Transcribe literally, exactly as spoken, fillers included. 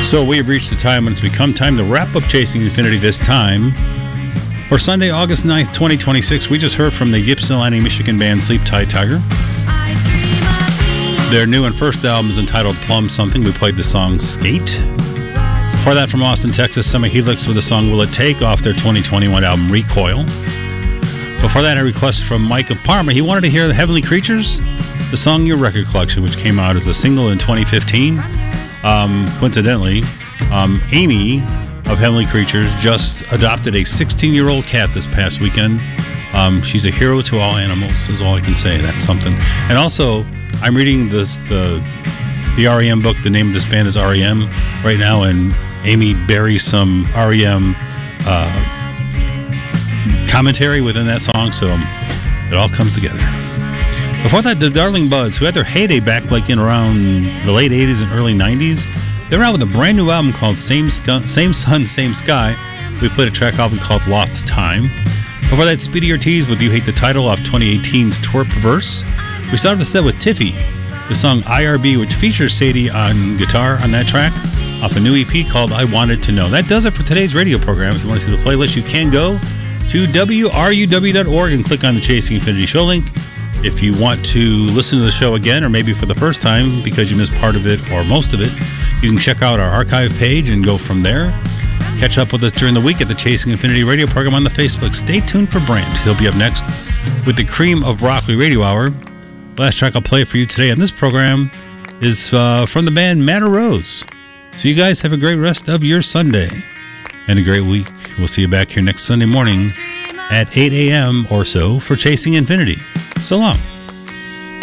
So we have reached the time when it's become time to wrap up Chasing Infinity this time. For Sunday, August ninth, twenty twenty-six, we just heard from the Ypsilanti, Michigan band Sleep Tight Tiger. Their new and first album is entitled Plum Something. We played the song Skate. Before that, from Austin, Texas, Summer Helix with the song Will It Take off their twenty twenty-one album Recoil. Before that, a request from Mike of Parma. He wanted to hear the Heavenly Creatures, the song Your Record Collection, which came out as a single in twenty fifteen. Um, coincidentally, um, Amy of Heavenly Creatures just adopted a sixteen-year-old cat this past weekend. Um, she's a hero to all animals, is all I can say. That's something. And also, I'm reading this, the the R E M book. The name of this band is R E M right now, and Amy buries some R E M uh, commentary within that song, so it all comes together. Before that, the Darling Buds, who had their heyday back like in around the late eighties and early nineties, they were out with a brand new album called Same, Sc- Same Sun, Same Sky. We played a track off called Lost Time. Before that, Speedy Ortiz with You Hate the Title off twenty eighteen's Twerp Verse. We started the set with Tiffy, the song I R B, which features Sadie on guitar on that track, off a new E P called I Wanted to Know. That does it for today's radio program. If you want to see the playlist, you can go to W R U W dot org and click on the Chasing Infinity show link. If you want to listen to the show again, or maybe for the first time because you missed part of it or most of it, you can check out our archive page and go from there. Catch up with us during the week at the Chasing Infinity radio program on the Facebook. Stay tuned for Brand. He'll be up next with the Cream of Broccoli Radio Hour. Last track I'll play for you today on this program is uh, from the band Madder Rose. So you guys have a great rest of your Sunday and a great week. We'll see you back here next Sunday morning at eight a.m. or so for Chasing Infinity. So long.